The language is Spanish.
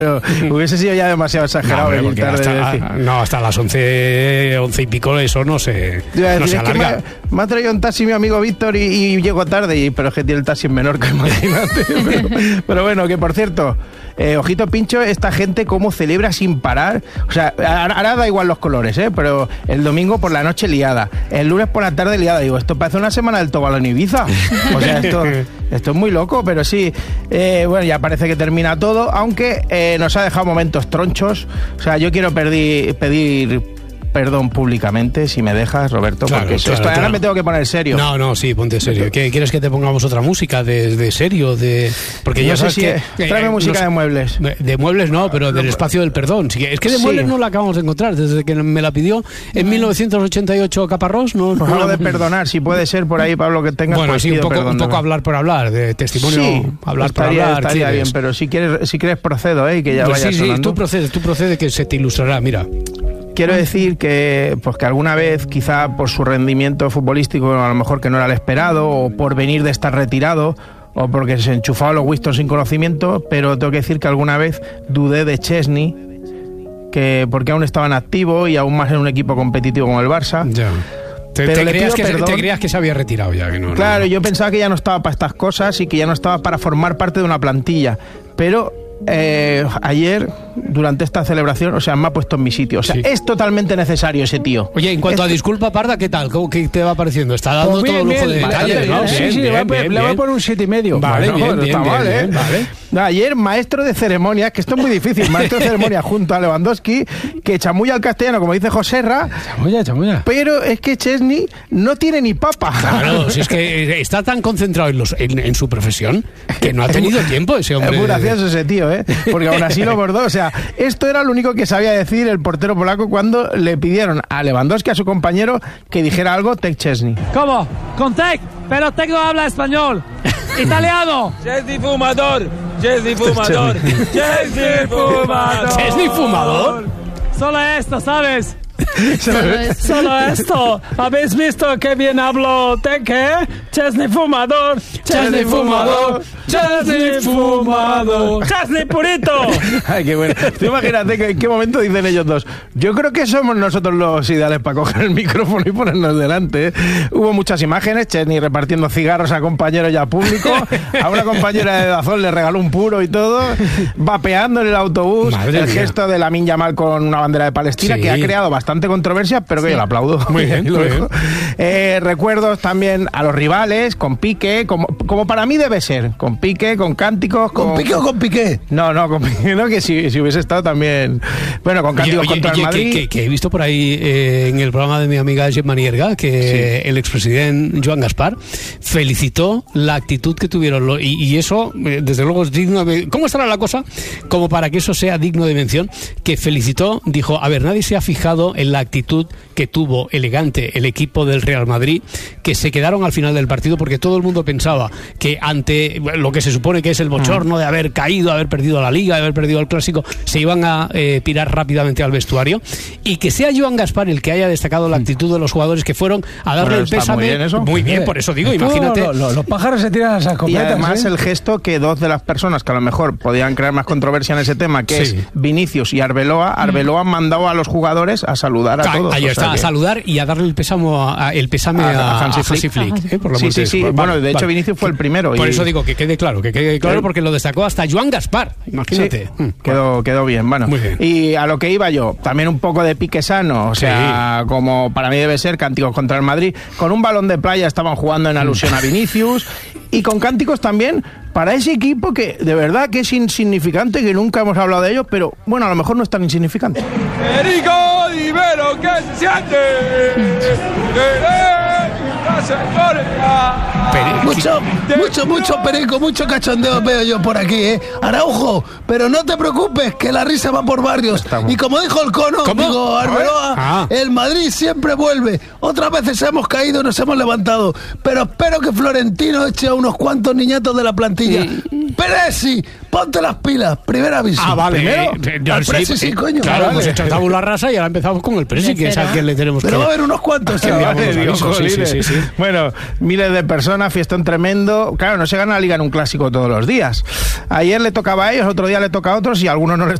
hubiese sido ya demasiado exagerado. Hasta las 11 y pico eso no se alarga. Es que me ha traído un taxi mi amigo Víctor y llego tarde, pero es que tiene el taxi en Menorca, imagínate. pero bueno, que por cierto, ojito pincho, esta gente cómo celebra sin parar. O sea, ahora da igual los colores, pero el domingo por la noche liada, el lunes por la tarde liada. Digo, esto parece una semana del Tobal en Ibiza. O sea, esto es muy loco, pero sí. Bueno, ya parece que termina todo, aunque nos ha dejado momentos tronchos. O sea, yo quiero pedir perdón públicamente, si me dejas, Roberto, porque ahora me tengo que poner serio. No, sí, ponte serio. ¿Quieres que te pongamos otra música de serio? Porque ya sabes que... Tráeme música de muebles. De muebles no, pero del espacio del perdón. Es que de muebles no la acabamos de encontrar, desde que me la pidió en 1988 Caparrós. Pues algo de perdonar, si puede ser por ahí, Pablo, que tengas. Bueno, sí, un poco hablar por hablar, de testimonio, sí, hablar por hablar. Estaría bien, pero si quieres procedo, y que ya vaya sonando. Sí, tú procede que se te ilustrará, mira. Quiero decir que alguna vez, quizá por su rendimiento futbolístico, a lo mejor que no era el esperado, o por venir de estar retirado, o porque se enchufaba los Winston sin conocimiento, pero tengo que decir que alguna vez dudé de Chesney, porque aún estaba en activo y aún más en un equipo competitivo como el Barça. Ya. ¿Te creías que se había retirado ya? Claro, yo pensaba que ya no estaba para estas cosas y que ya no estaba para formar parte de una plantilla, pero... ayer, durante esta celebración, me ha puesto en mi sitio. Es totalmente necesario ese tío. Oye, en cuanto a disculpa, Parda, ¿qué tal? ¿Qué te va pareciendo? Está dando todo lujo de detalles, ¿no? Sí, le voy a poner un 7,5. Vale, bien. Ayer, maestro de ceremonias, que esto es muy difícil, maestro de ceremonias junto a Lewandowski, que chamulla al castellano, como dice Joserra. Chamulla. Pero es que Chesney no tiene ni papa. Claro, si es que está tan concentrado en su profesión que no ha tenido tiempo ese hombre. Es muy gracioso ese tío, porque aún así lo bordó. O sea, esto era lo único que sabía decir el portero polaco cuando le pidieron a Lewandowski, a su compañero, que dijera algo Tech Chesney. ¿Cómo? Con Tech, pero Tech no habla español. Italiano. Chesney fumador. Chesney fumador. Chesney fumador. Chesney fumador. Solo esto, ¿sabes? Solo esto. ¿Habéis visto qué bien hablo Tech, Chesney fumador. Chesney fumador. Chesney fumador. Chesney purito. Ay, qué bueno. Tú imagínate que en qué momento dicen ellos dos: yo creo que somos nosotros los ideales para coger el micrófono y ponernos delante. Hubo muchas imágenes, Chesney repartiendo cigarros a compañeros y a público. A una compañera de Dazón le regaló un puro y todo, vapeando en el autobús. Madre mía. Gesto de Lamine Yamal con una bandera de Palestina, que ha creado bastante controversia, pero que yo lo aplaudo. Muy bien, lo dejo. Recuerdos también a los rivales, con Piqué, como para mí debe ser, con Piqué, con cánticos. ¿Con Piqué o con Piqué? No, con Piqué, no, que si hubiese estado también. Bueno, con cánticos contra el Madrid. Que he visto por ahí en el programa de mi amiga Gemma Nierga que el expresidente Joan Gaspar felicitó la actitud que tuvieron, y eso, desde luego, es digno de... ¿Cómo estará la cosa? Como para que eso sea digno de mención, que felicitó, dijo, a ver, nadie se ha fijado en la actitud que tuvo elegante el equipo del Real Madrid, que se quedaron al final del partido porque todo el mundo pensaba que ante lo que se supone que es el bochorno de haber caído, haber perdido la Liga, de haber perdido el Clásico, se iban a pirar rápidamente al vestuario, y que sea Joan Gaspar el que haya destacado la actitud de los jugadores que fueron a darle el pésame. Muy bien, por eso digo, imagínate. Los pájaros se tiran a las escopetas. Y además el gesto que dos de las personas que a lo mejor podían crear más controversia en ese tema, que es Vinicius y Arbeloa han mandado a los jugadores a saludar a todos. Ahí está, a saludar y a darle el pésame a Hansi Flick. Por lo sí. Bueno, de hecho Vinicius fue el primero. Por eso digo que quede claro, porque lo destacó hasta Joan Gaspar, imagínate. Sí, quedó bien, bueno. Muy bien. Y a lo que iba yo, también un poco de Piqué sano, o sea, como para mí debe ser, cánticos contra el Madrid. Con un balón de playa estaban jugando en alusión a Vinicius, y con cánticos también para ese equipo que de verdad que es insignificante, que nunca hemos hablado de ellos, pero bueno, a lo mejor no es tan insignificante. Perico, dime lo que se siente. Mucho perico, mucho cachondeo veo yo por aquí, Araujo, pero no te preocupes, que la risa va por barrios. Y como dijo el Cono, digo Arbeloa, el Madrid siempre vuelve. Otras veces hemos caído, nos hemos levantado, pero espero que Florentino eche a unos cuantos niñatos de la plantilla. Peresi, ponte las pilas, primer aviso. Ah, vale. Primero, al Presi, sí, coño. Claro, Vale. hemos hecho tabula rasa y ahora empezamos con el Presi, que es al que le tenemos Pero que... va a haber unos cuantos. Que Vale, digo, sí, jolines. sí. Bueno, miles de personas, fiestón tremendo. Claro, no se gana la liga en un clásico todos los días. Ayer le tocaba a ellos, otro día le toca a otros y a algunos no les